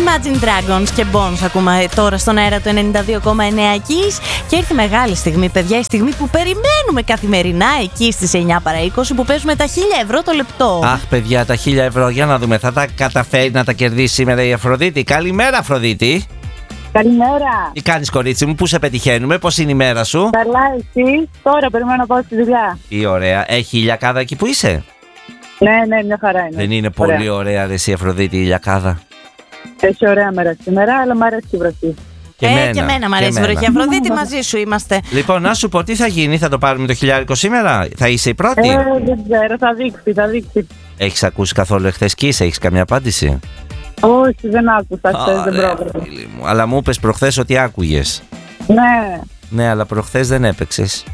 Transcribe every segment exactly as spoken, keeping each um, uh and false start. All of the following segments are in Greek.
Imagine Dragons και Bones ακούμε τώρα στον αέρα του ενενήντα δύο κόμμα εννέα Kiss. Και ήρθε μεγάλη στιγμή, παιδιά, η στιγμή που περιμένουμε καθημερινά εκεί στις εννιά παρά είκοσι, που παίζουμε τα χίλια ευρώ το λεπτό. Αχ, παιδιά, τα χίλια ευρώ, για να δούμε, θα τα καταφέρει να τα κερδίσει σήμερα η Αφροδίτη. Καλημέρα, Αφροδίτη. Καλημέρα. Τι κάνεις, κορίτσι μου, πού σε πετυχαίνουμε, πώς είναι η μέρα σου? Καλά, εσύ? Τώρα περιμένω να πάω στη δουλειά. Τι ωραία. Έχει ηλιακάδα εκεί που είσαι? Ναι, ναι, μια χαρά είναι. Δεν είναι ωραία. Πολύ ωραία, ρε, εσύ, Αφροδίτη, η ηλιακάδα? Έχει ωραία μέρα σήμερα, αλλά μου αρέσει η βροχή. Και ε, εμένα, και εμένα μου αρέσει η βροχή. Αφροδίτη, μαζί σου είμαστε. Λοιπόν, να σου πω τι θα γίνει, θα το πάρουμε το χιλιάρικο σήμερα, θα είσαι η πρώτη? Ε, δεν ξέρω, θα δείξει, θα δείξει. Έχεις ακούσει καθόλου εχθές Kiss, έχεις καμιά απάντηση? Όχι, δεν άκουσα χθες, δεν πρόβλημα. Αλλά μου είπες προχθές ότι άκουγες. Ναι. Ναι, αλλά προχθές δεν έπαιξες.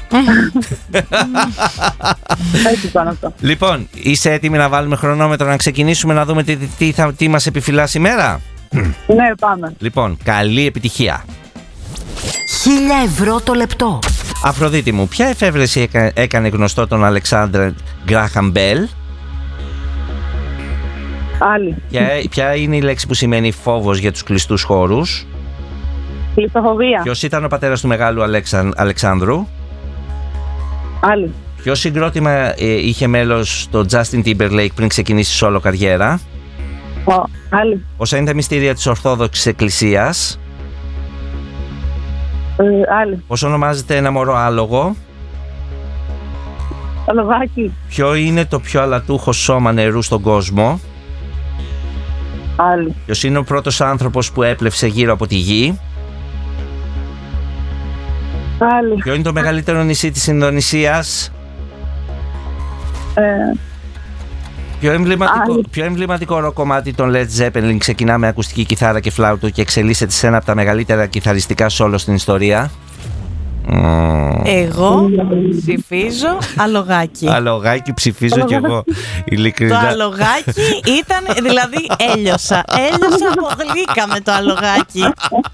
Έτσι πάνω αυτό. Λοιπόν, είσαι έτοιμη να βάλουμε χρονόμετρο, να ξεκινήσουμε, να δούμε τι, τι, θα, τι μας επιφυλάσσει η μέρα? Ναι, πάμε. Λοιπόν, καλή επιτυχία. Χίλια ευρώ το λεπτό. Αφροδίτη μου, ποια εφεύρεση έκα, έκανε γνωστό τον Αλεξάνδρ Γκράχαμ Μπέλ? Άλλη. Ποια, ποια είναι η λέξη που σημαίνει φόβος για τους κλειστούς χώρους? Κλειστοφοβία. Ποιος ήταν ο πατέρας του μεγάλου Αλεξαν, Αλεξάνδρου? Άλλη. Ποιο συγκρότημα ε, είχε μέλος το Justin Timberlake πριν ξεκινήσει solo καριέρα? Ο, άλλη. Όσα είναι τα μυστήρια της Ορθόδοξης Εκκλησίας? Ε, άλλη. Πώς ονομάζεται ένα μωρό άλογο? Το λογάκι. Ποιο είναι το πιο αλατούχο σώμα νερού στον κόσμο? Άλλη. Ποιος είναι ο πρώτος άνθρωπος που έπλευσε γύρω από τη γη? Άλλη. Ποιο είναι το μεγαλύτερο νησί της Ινδονησίας? Ε, Ποιο εμβληματικό, Άλλη. ποιο εμβληματικό ροκ κομμάτι των Led Zeppelin ξεκινά με ακουστική κιθάρα και φλάουτο και εξελίσσεται σε ένα από τα μεγαλύτερα κιθαριστικά σόλο στην ιστορία? Εγώ ψηφίζω αλογάκι. Αλογάκι ψηφίζω κι εγώ. Ειλικρινά. Το αλογάκι ήταν, δηλαδή έλειωσα. Έλειωσα από γλύκα με το αλογάκι.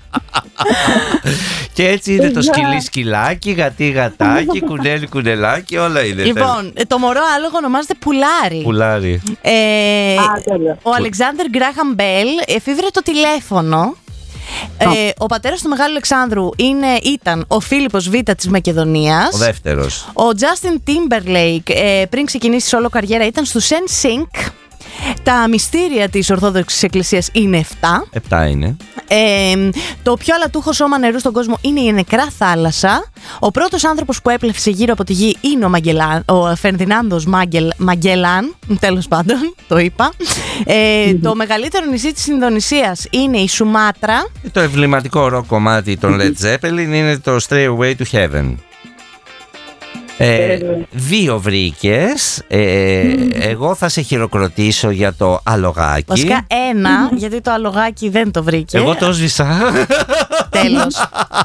Και έτσι είναι το σκυλί σκυλάκι, γατί γατάκι, κουνέλι κουνελάκι, όλα είναι. Λοιπόν, το μωρό άλογο ονομάζεται πουλάρι. Πουλάρι. Ε, Α, τέλεια. ο Αλεξάνδρ Γκράχαμ Μπέλ εφήβρε το τηλέφωνο. Ε, ο πατέρας του Μεγάλου Αλεξάνδρου είναι, ήταν ο Φίλιππος Β της Μακεδονίας. Ο δεύτερος. Ο Justin Timberlake ε, πριν ξεκινήσει όλο καριέρα ήταν στους εν σινκ. Τα μυστήρια της Ορθόδοξης Εκκλησίας είναι εφτά. Επτά είναι. Ε, το πιο αλατούχο σώμα νερού στον κόσμο είναι η νεκρά θάλασσα. Ο πρώτος άνθρωπος που έπλευσε γύρω από τη γη είναι ο, Μαγκελάν, ο Φερδινάνδος Μάγκελ, Μαγκελάν. Τέλος πάντων, το είπα. Ε, το μεγαλύτερο νησί της Ινδονησίας είναι η Σουμάτρα. Το εμβληματικό ροκ κομμάτι των Led Zeppelin είναι το Stray Away to Heaven. Ε, δύο βρήκες. ε, Εγώ θα σε χειροκροτήσω για το αλογάκι. Βασικά ένα, γιατί το αλογάκι δεν το βρήκε. Εγώ το σβήσα. Τέλος.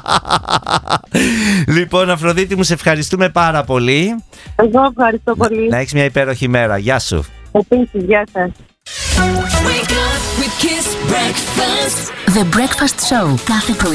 Λοιπόν, Αφροδίτη μου, σε ευχαριστούμε πάρα πολύ. Εγώ ευχαριστώ πολύ. Να έχεις μια υπέροχη μέρα. Γεια σου. Επίσης, γεια σας. The Breakfast Show κάθε πρωί